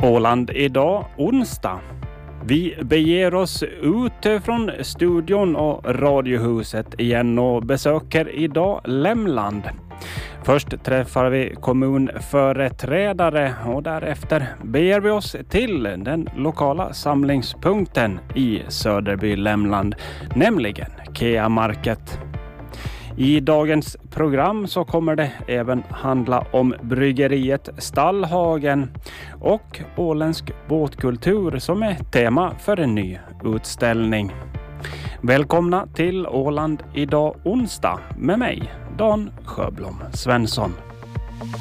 Åland idag onsdag. Vi beger oss ut från studion och radiohuset igen och besöker idag Lämland. Först träffar vi kommunföreträdare och därefter beger vi oss till den lokala samlingspunkten i Söderby Lämland, nämligen Kea Market. I dagens program så kommer det även handla om bryggeriet Stallhagen och åländsk båtkultur som är tema för en ny utställning. Välkomna till Åland idag onsdag med mig, Dan Sjöblom Svensson.